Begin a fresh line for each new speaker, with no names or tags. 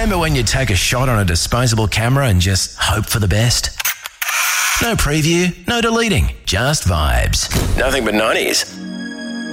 Remember when you'd take a shot on a disposable camera and just hope for the best? No preview, no deleting, just vibes. Nothing but 90s.